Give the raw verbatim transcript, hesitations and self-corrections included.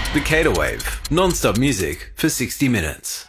The Cater Wave, non-stop music for sixty minutes.